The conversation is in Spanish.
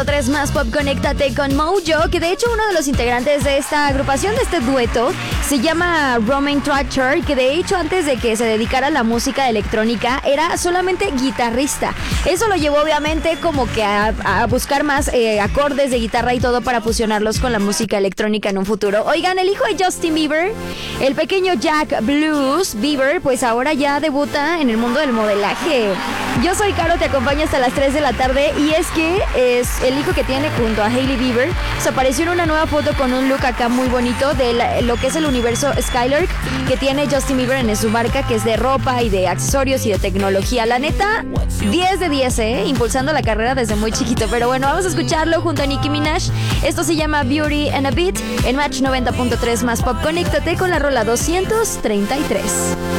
Tres más Pop, conéctate con Mojo, que de hecho uno de los integrantes de esta agrupación, de este dueto, se llama Romain Thrasher, que de hecho antes de que se dedicara a la música electrónica era solamente guitarrista. Eso lo llevó obviamente como que a buscar más acordes de guitarra y todo para fusionarlos con la música electrónica en un futuro. Oigan, el hijo de Justin Bieber, el pequeño Jack Blues Bieber, pues ahora ya debuta en el mundo del modelaje. Yo soy Caro, te acompaño hasta las 3 de la tarde y es que es el hijo que tiene junto a Hailey Bieber. Se apareció en una nueva foto con un look acá muy bonito de lo que es el universo Skylark que tiene Justin Bieber en su marca, que es de ropa y de accesorios y de tecnología. La neta, 10 de 10, impulsando la carrera desde muy chiquito. Pero bueno, vamos a escucharlo junto a Nicki Minaj. Esto se llama Beauty and a Beat en Match 90.3 más Pop. Conéctate con la rola 233.